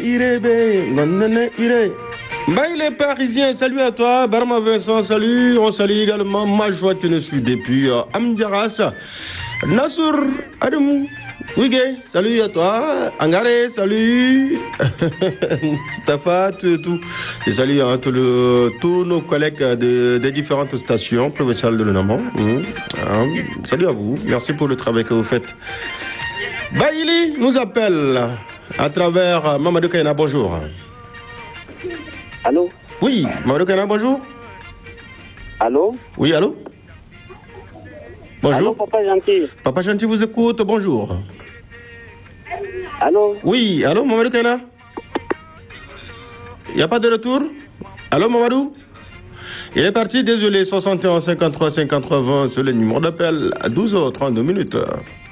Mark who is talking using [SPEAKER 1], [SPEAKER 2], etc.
[SPEAKER 1] Irebe, Ngonene Ire. Bye les Parisiens, salut à toi, Barma Vincent, salut. On salue également Majwa Tenesu depuis Amdiaras. Nassour Ademou, Wigé, salut à toi. Angare, salut. Mustafa, tout. Et salut à tous nos collègues des différentes stations provinciales de l'Unamant. Salut à vous, merci pour le travail que vous faites. Baïli nous appelle à travers Mamadou Kaina, bonjour.
[SPEAKER 2] Allô?
[SPEAKER 1] Oui, Mamadou Kaina, bonjour.
[SPEAKER 2] Allô?
[SPEAKER 1] Oui, allô? Bonjour.
[SPEAKER 2] Allô, Papa Gentil.
[SPEAKER 1] Papa Gentil vous écoute, bonjour.
[SPEAKER 2] Allô?
[SPEAKER 1] Oui, allô, Mamadou Kaina? Il n'y a pas de retour? Allô, Mamadou? Il est parti, désolé, 61 53 53 20, c'est le numéro d'appel à 12h32 minutes.